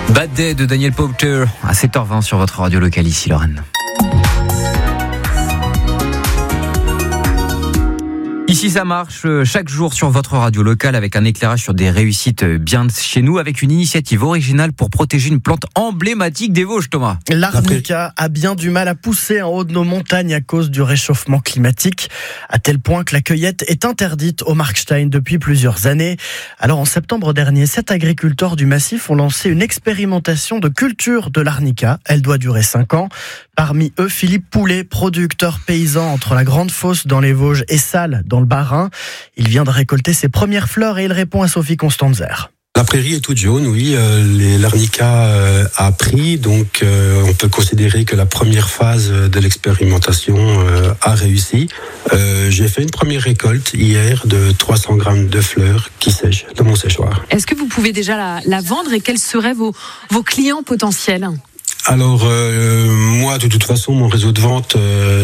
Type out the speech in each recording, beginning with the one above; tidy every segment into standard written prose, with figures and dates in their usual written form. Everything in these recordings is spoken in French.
Bad Day de Daniel Powter à 7h20 sur votre radio locale ici, Lorraine. Ici, ça marche chaque jour sur votre radio locale avec un éclairage sur des réussites bien de chez nous, avec une initiative originale pour protéger une plante emblématique des Vosges, Thomas. L'arnica a bien du mal à pousser en haut de nos montagnes à cause du réchauffement climatique, à tel point que la cueillette est interdite au Markstein depuis plusieurs années. Alors en septembre dernier, 7 agriculteurs du massif ont lancé une expérimentation de culture de l'arnica. Elle doit durer 5 ans. Parmi eux, Philippe Poulet, producteur paysan entre la Grande Fosse dans les Vosges et Salles dans le Bas-Rhin. Il vient de récolter ses premières fleurs et il répond à Sophie Constanzer. La prairie est toute jaune, oui. L'arnica a pris, donc on peut considérer que la première phase de l'expérimentation a réussi. J'ai fait une première récolte hier de 300 grammes de fleurs qui sèchent dans mon séchoir. Est-ce que vous pouvez déjà la vendre et quels seraient vos clients potentiels ? Alors moi de toute façon mon réseau de vente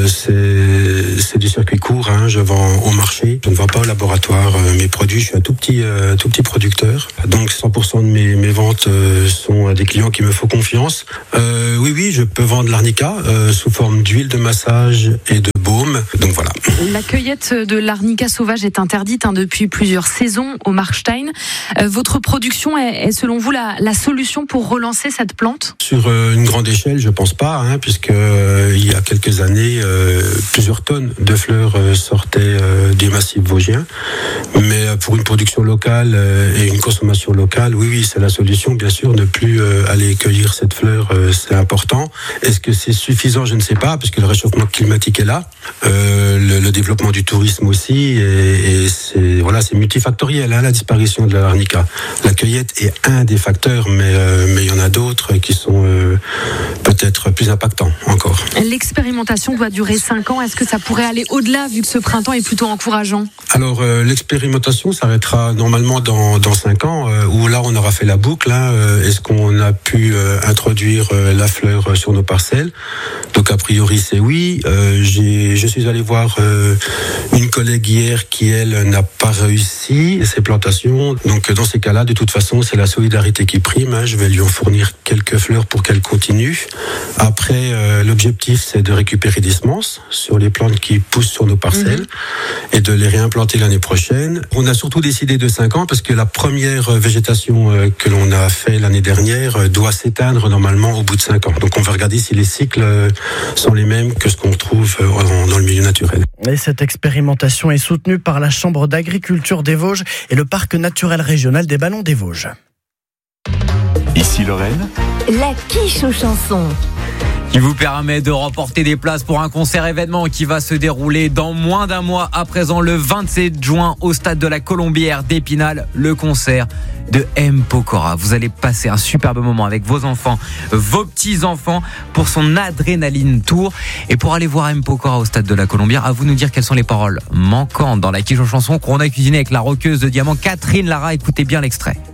c'est du circuit court, hein. Je vends au marché, je ne vends pas au laboratoire mes produits, je suis un tout petit producteur, donc 100% de mes ventes sont à des clients qui me font confiance. Oui je peux vendre l'arnica sous forme d'huile de massage et de baume, donc voilà. La cueillette de l'arnica sauvage est interdite depuis plusieurs saisons au Markstein. Votre production est selon vous la solution pour relancer cette plante ? Sur une grande échelle, je pense pas, puisque il y a quelques années, plusieurs tonnes de fleurs sortaient du massif vosgien. Mais pour une production locale et une consommation locale, oui, c'est la solution. Bien sûr, ne plus aller cueillir cette fleur, c'est important. Est-ce que c'est suffisant ? Je ne sais pas, puisque le réchauffement climatique est là, le développement du tourisme aussi, et c'est multifactoriel, la disparition de l'arnica. La cueillette est un des facteurs, mais il y en a d'autres qui sont peut-être plus impactants encore. L'expérimentation doit durer 5 ans. Est-ce que ça pourrait aller au-delà, vu que ce printemps est plutôt encourageant ? Alors, l'expérimentation s'arrêtera normalement dans 5 ans, où là, on aura fait la boucle. Est-ce qu'on a pu introduire la fleur sur nos parcelles ? Donc, a priori, c'est oui. Je suis allé voir une collègue hier qui, elle, n'a pas réussi ses plantations. Donc, dans ces cas-là, de toute façon, c'est la solidarité qui prime. Je vais lui en fournir quelques fleurs pour qu'elle continue. Après, l'objectif, c'est de récupérer des semences sur les plantes qui poussent sur nos parcelles et de les réimplanter l'année prochaine. On a surtout décidé de 5 ans parce que la première végétation que l'on a fait l'année dernière doit s'éteindre normalement au bout de 5 ans. Donc, on va regarder si les cycles sont les mêmes que ce qu'on retrouve dans le milieu naturel. Et cette expérimentation est soutenue par la Chambre d'agriculture des Vosges et le Parc naturel régional des Ballons des Vosges. Ici Lorraine, la quiche aux chansons. Qui vous permet de remporter des places pour un concert événement qui va se dérouler dans moins d'un mois à présent, le 27 juin au stade de la Colombière d'Épinal, le concert de M. Pokora. Vous allez passer un superbe moment avec vos enfants, vos petits-enfants pour son Adrénaline Tour. Et pour aller voir M. Pokora au stade de la Colombière, à vous de nous dire quelles sont les paroles manquantes dans la quiche aux chansons qu'on a cuisiné avec la rockeuse de diamant Catherine Lara. Écoutez bien l'extrait.